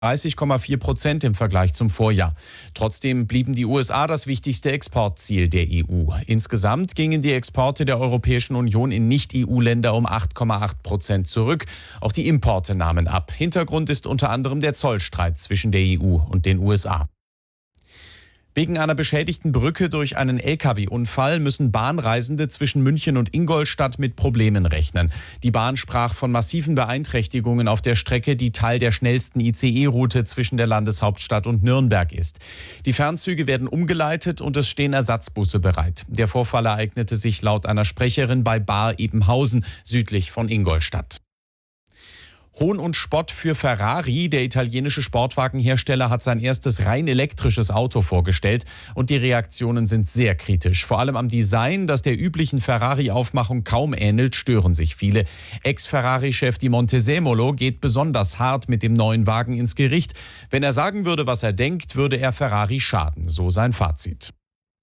30,4% im Vergleich zum Vorjahr. Trotzdem blieben die USA das wichtigste Exportziel der EU. Insgesamt gingen die Exporte der Europäischen Union in Nicht-EU-Länder um 8,8% zurück. Auch die Importe nahmen ab. Hintergrund ist unter anderem der Zollstreit zwischen der EU und den USA. Wegen einer beschädigten Brücke durch einen Lkw-Unfall müssen Bahnreisende zwischen München und Ingolstadt mit Problemen rechnen. Die Bahn sprach von massiven Beeinträchtigungen auf der Strecke, die Teil der schnellsten ICE-Route zwischen der Landeshauptstadt und Nürnberg ist. Die Fernzüge werden umgeleitet und es stehen Ersatzbusse bereit. Der Vorfall ereignete sich laut einer Sprecherin bei Baar Ebenhausen, südlich von Ingolstadt. Hohn und Spott für Ferrari. Der italienische Sportwagenhersteller hat sein erstes rein elektrisches Auto vorgestellt und die Reaktionen sind sehr kritisch. Vor allem am Design, das der üblichen Ferrari-Aufmachung kaum ähnelt, stören sich viele. Ex-Ferrari-Chef Di Montezemolo geht besonders hart mit dem neuen Wagen ins Gericht. Wenn er sagen würde, was er denkt, würde er Ferrari schaden, so sein Fazit.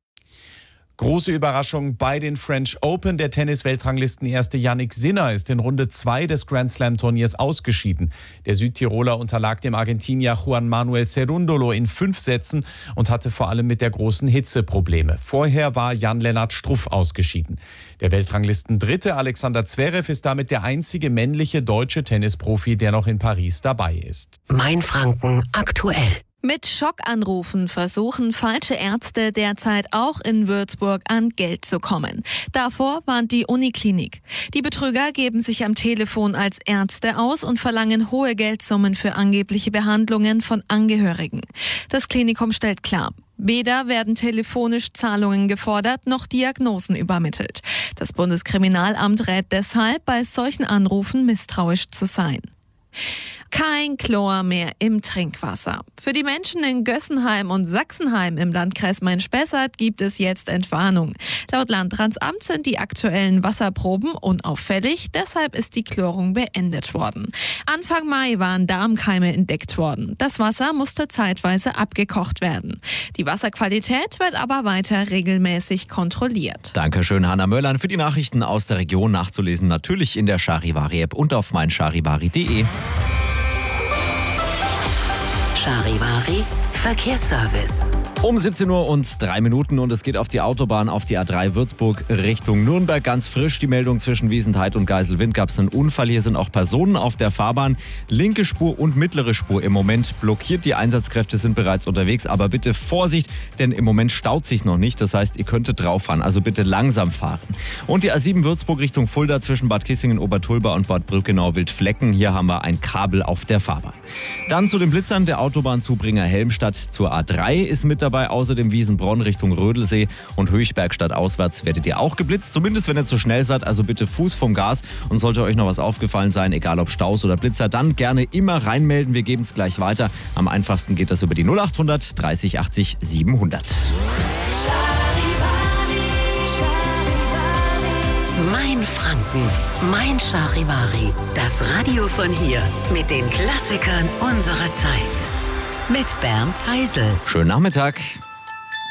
Große Überraschung bei den French Open. Der Tennis-Weltranglistenerste Jannik Sinner ist in Runde 2 des Grand-Slam-Turniers ausgeschieden. Der Südtiroler unterlag dem Argentinier Juan Manuel Cerúndolo in 5 Sätzen und hatte vor allem mit der großen Hitze Probleme. Vorher war Jan-Lennart Struff ausgeschieden. Der Weltranglisten-Dritte Alexander Zverev ist damit der einzige männliche deutsche Tennisprofi, der noch in Paris dabei ist. Mainfranken aktuell. Mit Schockanrufen versuchen falsche Ärzte derzeit auch in Würzburg an Geld zu kommen. Davor warnt die Uniklinik. Die Betrüger geben sich am Telefon als Ärzte aus und verlangen hohe Geldsummen für angebliche Behandlungen von Angehörigen. Das Klinikum stellt klar: weder werden telefonisch Zahlungen gefordert, noch Diagnosen übermittelt. Das Bundeskriminalamt rät deshalb, bei solchen Anrufen misstrauisch zu sein. Kein Chlor mehr im Trinkwasser. Für die Menschen in Gössenheim und Sachsenheim im Landkreis Main-Spessart gibt es jetzt Entwarnung. Laut Landratsamt sind die aktuellen Wasserproben unauffällig, deshalb ist die Chlorung beendet worden. Anfang Mai waren Darmkeime entdeckt worden. Das Wasser musste zeitweise abgekocht werden. Die Wasserqualität wird aber weiter regelmäßig kontrolliert. Dankeschön, Hanna Möllern. Für die Nachrichten aus der Region nachzulesen natürlich in der Charivari-App und auf meincharivari.de. Charivari Verkehrsservice. Um 17:03 Uhr und es geht auf die Autobahn, auf die A3 Würzburg Richtung Nürnberg. Ganz frisch die Meldung: zwischen Wiesentheid und Geiselwind gab es einen Unfall. Hier sind auch Personen auf der Fahrbahn. Linke Spur und mittlere Spur im Moment blockiert. Die Einsatzkräfte sind bereits unterwegs, aber bitte Vorsicht, denn im Moment staut sich noch nicht. Das heißt, ihr könntet drauf fahren, also bitte langsam fahren. Und die A7 Würzburg Richtung Fulda zwischen Bad Kissingen, Obertulba und Bad Brückenau-Wildflecken. Hier haben wir ein Kabel auf der Fahrbahn. Dann zu den Blitzern. Der Autobahnzubringer Helmstadt zur A3 ist mit dabei. Außerdem Wiesenbronn Richtung Rödelsee und Höchbergstadt auswärts werdet ihr auch geblitzt. Zumindest wenn ihr zu schnell seid, also bitte Fuß vom Gas. Und sollte euch noch was aufgefallen sein, egal ob Staus oder Blitzer, dann gerne immer reinmelden. Wir geben es gleich weiter. Am einfachsten geht das über die 0800 30 80 700. Mainfranken, Mein Charivari. Das Radio von hier mit den Klassikern unserer Zeit. Mit Bernd Heisel. Schönen Nachmittag.